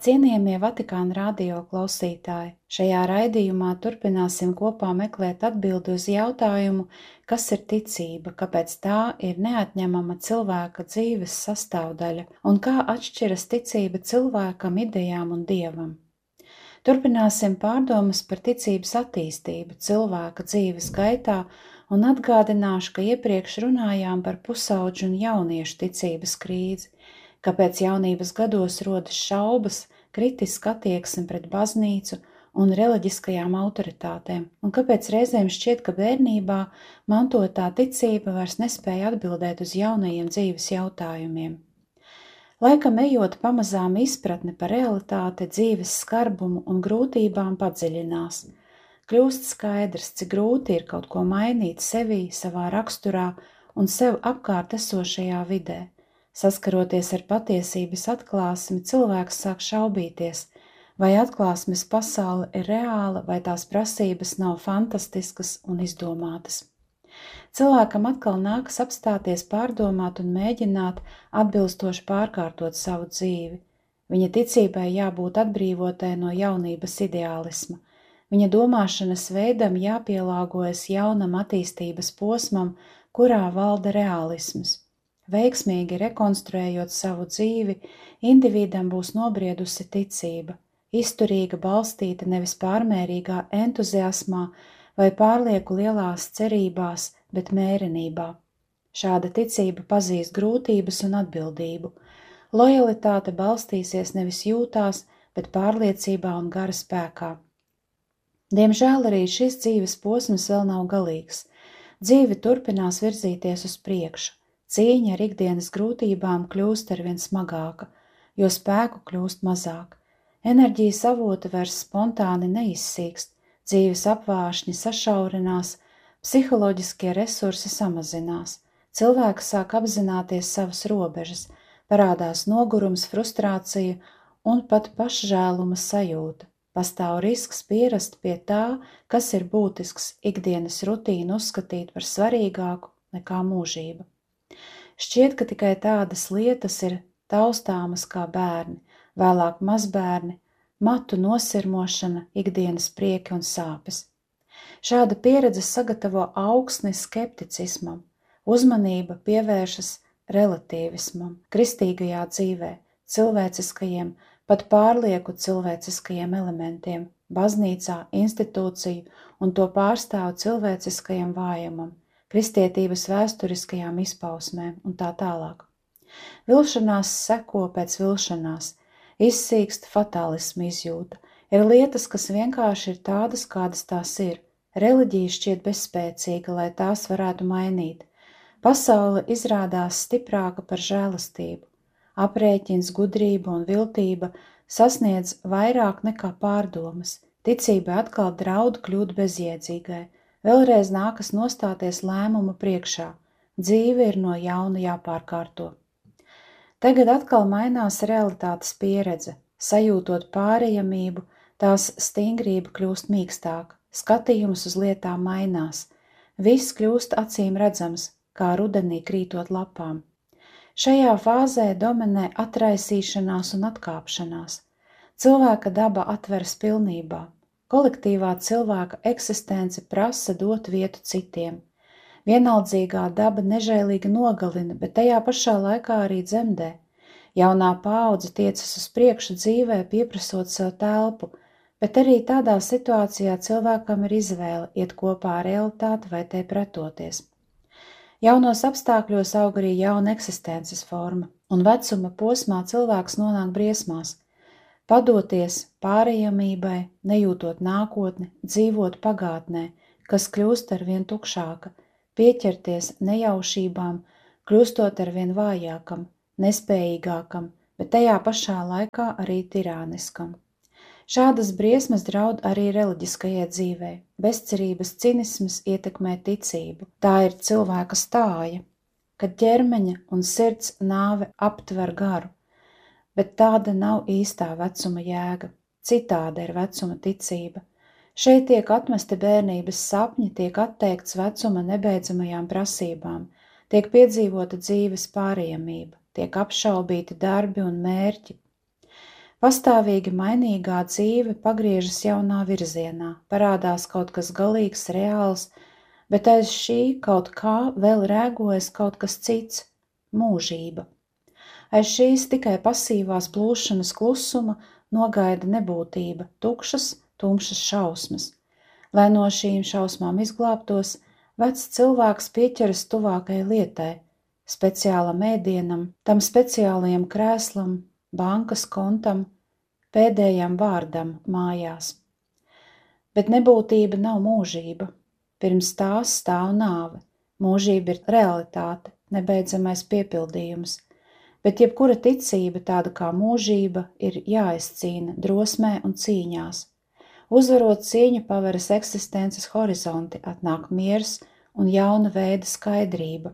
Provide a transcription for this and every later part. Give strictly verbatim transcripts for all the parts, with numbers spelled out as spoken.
Cienījamie Vatikāna radio klausītāji, šajā raidījumā turpināsim kopā meklēt atbildi uz jautājumu, kas ir ticība, kāpēc tā ir neatņemama cilvēka dzīves sastāvdaļa un kā atšķiras ticība cilvēkam, idejām un dievam. Turpināsim pārdomas par ticības attīstību cilvēka dzīves gaitā un atgādināšu, ka iepriekš runājām par pusauģu un jauniešu ticības krīzi, kāpēc jaunības gados rodas šaubas, kritiska attieksme pret baznīcu un reliģiskajām autoritātēm, un kāpēc reizēm šķiet, ka bērnībā mantotā ticība vairs nespēja atbildēt uz jaunajiem dzīves jautājumiem. Laikam ejot pamazām izpratne par realitāti, dzīves skarbumu un grūtībām padziļinās. Kļūst skaidrs, cik grūti ir kaut ko mainīt sevī, savā raksturā un sev apkārt esošajā vidē. Saskaroties ar patiesības atklāsmi, cilvēks sāk šaubīties, vai atklāsmes pasaule ir reāla, vai tās prasības nav fantastiskas un izdomātas. Cilvēkam atkal nākas apstāties, pārdomāt un mēģināt atbilstoši pārkārtot savu dzīvi. Viņa ticībai jābūt atbrīvotai no jaunības ideālisma. Viņa domāšanas veidam jāpielāgojas jaunam attīstības posmam, kurā valda reālisms. Veiksmīgi rekonstruējot savu dzīvi, individam būs nobriedusi ticība, izturīga, balstīta nevis pārmērīgā entuziasmā vai pārlieku lielās cerībās, bet mērenībā. Šāda ticība pazīst grūtības un atbildību. Lojalitāte balstīsies nevis jūtās, bet pārliecībā un gara spēkā. Diemžēl arī šis dzīves posms vēl nav galīgs. Dzīve turpinās virzīties uz priekšu. Cīņa ar ikdienas grūtībām kļūst arvien smagāka, jo spēku kļūst mazāk. Enerģijas avoti vairs spontāni neizsīkst, dzīves apvāršņi sašaurinās, psiholoģiskie resursi samazinās. Cilvēks sāk apzināties savas robežas, parādās nogurums, frustrācija un pat pašžēluma sajūta. Pastāv risks pierast pie tā, kas ir būtisks, ikdienas rutīnu uzskatīt par svarīgāku nekā mūžība. Šķiet, ka tikai tādas lietas ir taustāmas kā bērni, vēlāk mazbērni, matu nosirmošana, ikdienas prieki un sāpes. Šāda pieredze sagatavo augsni skepticismam, uzmanība pievēršas relativismam, kristīgajā dzīvē, cilvēciskajiem, pat pārlieku cilvēciskajiem elementiem, baznīcā, institūciju un to pārstāvu cilvēciskajam vājumam, kristietības vēsturiskajām izpausmēm un tā tālāk. Vilšanās seko pēc vilšanās, izsīkst fatālismu izjūta. Ir lietas, kas vienkārši ir tādas, kādas tās ir. Reliģija šķiet bezspēcīga, lai tās varētu mainīt. Pasaule izrādās stiprāka par žēlastību. Aprēķins, gudrība un viltība sasniedz vairāk nekā pārdomas. Ticība atkal draud kļūt bezjēdzīgai. Vēlreiz nākas nostāties lēmuma priekšā. Dzīve ir no jauna jāpārkārto. Tagad atkal mainās realitātes pieredze. Sajūtot pārejamību, tās stingrība kļūst mīkstāka. Skatījums uz lietām mainās. Viss kļūst acīm redzams, kā rudenī krītot lapām. Šajā fāzē dominē atraisīšanās un atkāpšanās. Cilvēka daba atveras pilnībā. Kolektīvā cilvēka eksistence prasa dot vietu citiem. Vienaldzīgā daba nežēlīgi nogalina, bet tajā pašā laikā arī dzemdē. Jaunā paudze tiecas uz priekšu dzīvē, pieprasot sev telpu, bet arī tādā situācijā cilvēkam ir izvēle iet kopā ar realitāti vai tai pretoties. Jaunos apstākļos aug arī jauna eksistences forma, un vecuma posmā cilvēks nonāk briesmās. Padoties pārejamībai, nejūtot nākotni, dzīvot pagātnē, kas kļūst arvien tukšāka, pieķerties nejaušībām, kļūstot arvien vājākam, nespējīgākam, bet tajā pašā laikā arī tirāniskam. Šādas briesmas draud arī reliģiskajai dzīvei. Bezcerības cinisms ietekmē ticību. Tā ir cilvēka stāja, kad ķermeņa un sirds nāve aptver garu. Bet tāda nav īstā vecuma jēga, citāda ir vecuma ticība. Šeit tiek atmesti bērnības sapņi, tiek atteikts vecuma nebeidzamajām prasībām, tiek piedzīvota dzīves pārejamība, tiek apšaubīti darbi un mērķi. Pastāvīgi mainīgā dzīve pagriežas jaunā virzienā, parādās kaut kas galīgs, reāls, bet aiz šī kaut kā vēl rēgojas kaut kas cits – mūžība. Aiz šīs tikai pasīvās plūšanas klusuma nogaida nebūtība, tukšas, tumšas šausmas. Lai no šīm šausmām izglābtos, vecs cilvēks pieķeras tuvākai lietai, speciālam ēdienam, tam speciālajam krēslam, bankas kontam, pēdējam vārdam mājās. Bet nebūtība nav mūžība. Pirms tās stāv nāve. Mūžība ir realitāte, nebeidzamais piepildījums. Bet jebkura ticība, tāda kā mūžība, ir jāizcīna drosmē un cīņās. Uzvarot cīņu paveras eksistences horizonti, atnāk miers un jauna veida skaidrība.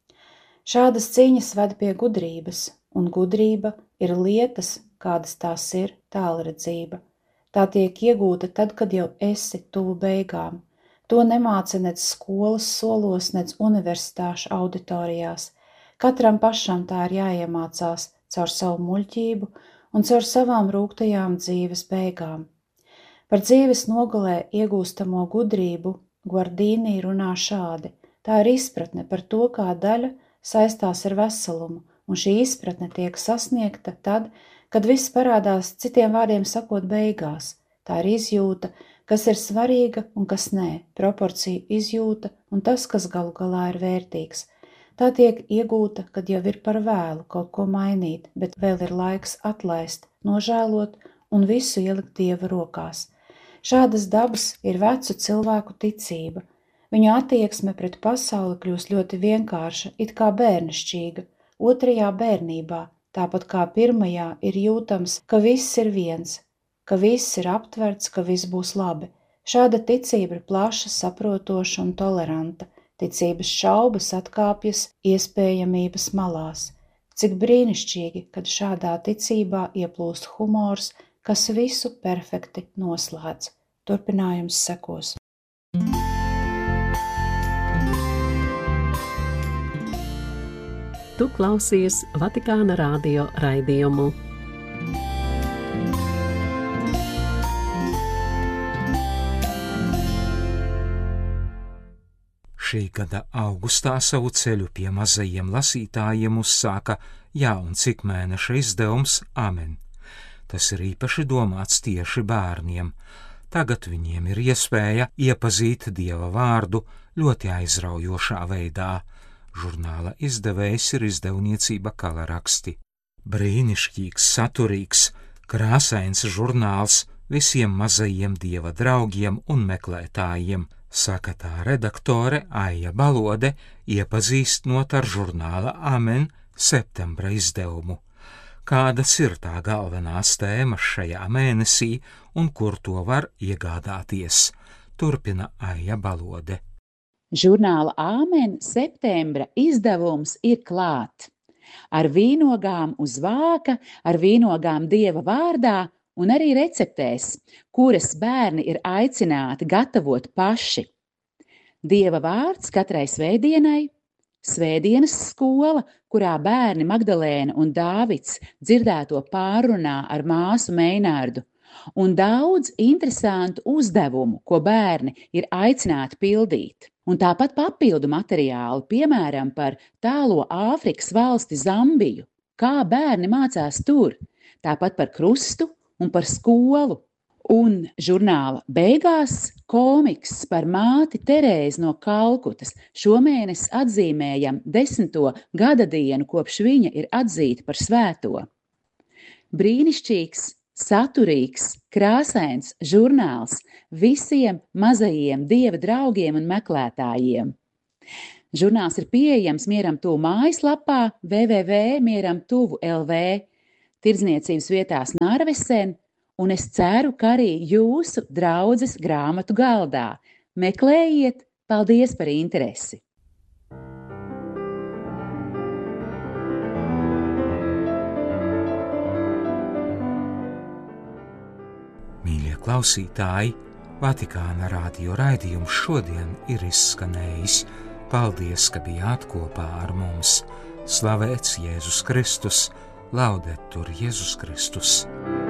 Šādas cīņas ved pie gudrības, un gudrība ir lietas, kādas tās ir, tālredzība. Tā tiek iegūta tad, kad jau esi tuvu beigām. To nemāca nec skolas solos, nec universitāšu auditorijās. Katram pašam tā ir jāiemācās caur savu muļķību un caur savām rūgtajām dzīves beigām. Par dzīves nogalē iegūstamo gudrību Guardini runā šādi. Tā ir izpratne par to, kā daļa saistās ar veselumu, un šī izpratne tiek sasniegta tad, kad viss parādās, citiem vārdiem sakot, beigās. Tā ir izjūta, kas ir svarīga un kas nē, proporcija izjūta un tas, kas galu galā ir vērtīgs. Tā tiek iegūta, kad jau ir par vēlu kaut ko mainīt, bet vēl ir laiks atlaist, nožēlot un visu ielikt Dieva rokās. Šādas dabas ir vecu cilvēku ticība. Viņu attieksme pret pasauli kļūst ļoti vienkārša, it kā bērnišķīga. Otrajā bērnībā, tāpat kā pirmajā, ir jūtams, ka viss ir viens, ka viss ir aptverts, ka viss būs labi. Šāda ticība ir plaša, saprotoša un toleranta. Ticības šaubas atkāpjas iespējamības malās. Cik brīnišķīgi, kad šādā ticībā ieplūst humors, kas visu perfekti noslēdz. Turpinājums sekos. Tu klausies Vatikāna radio raidījumu. Šī gada augustā savu ceļu pie mazajiem lasītājiem uzsāka jaun cik mēneša izdevums Amen. Tas ir īpaši domāts tieši bērniem. Tagad viņiem ir iespēja iepazīt Dieva vārdu ļoti aizraujošā veidā. Žurnāla izdevējs ir izdevniecība Kalaraksti. Brīnišķīgs, saturīgs, krāsains žurnāls visiem mazajiem Dieva draugiem un meklētājiem, saka tā redaktore Aija Balode, iepazīstinot ar žurnāla Amen septembra izdevumu. Kādas ir tā galvenās tēmas šajā mēnesī un kur to var iegādāties? Turpina Aija Balode. Žurnāla Āmen septembra izdevums ir klāt. Ar vīnogām uz vāka, ar vīnogām Dieva vārdā un arī receptēs, kuras bērni ir aicināti gatavot paši. Dieva vārds katrai svētdienai, svētdienas skola, kurā bērni Magdalēna un Dāvids dzirdēto pārrunā ar māsu Meinārdu, un daudz interesantu uzdevumu, ko bērni ir aicināti pildīt. Un tāpat papildu materiāli, piemēram, par tālo Āfrikas valsti Zambiju, kā bērni mācās tur, tāpat par krustu un par skolu. Un žurnāla beigās komiks par māti Terēzi no Kalkutas. Šomēnes atzīmējam desmito gada dienu, kopš viņa ir atzīta par svēto. Brīnišķīgs, saturīgs, krāsains žurnāls visiem mazajiem Dieva draugiem un meklētājiem. Žurnāls ir pieejams Mieram tuvu mājaslapā w w w punkt mieram tuvu punkt l v, tirdzniecības vietās Narvesen, un es ceru, ka arī jūsu draudzes grāmatu galdā. Meklējiet, paldies par interesi! Mīļie klausītāji, Vatikāna radio raidījums šodien ir izskanējis. Paldies, ka bijāt kopā ar mums. Slavēts Jēzus Kristus, laudetur Jēzus Kristus!